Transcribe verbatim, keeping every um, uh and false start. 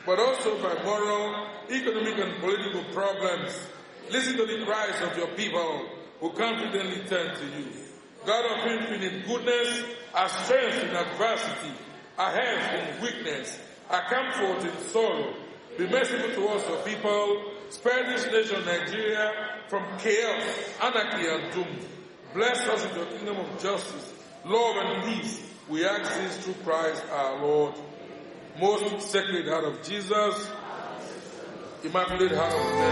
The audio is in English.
but also by moral, economic, and political problems. Listen to the cries of your people who confidently turn to you. God of infinite goodness, our strength in adversity, our health in weakness, our comfort in sorrow. Be merciful to us, your people. Spare this nation, Nigeria, from chaos, anarchy, and doom. Bless us with your kingdom of justice, love, and peace. We ask this through Christ our Lord. Most Sacred Heart of Jesus, Immaculate Heart of Mary.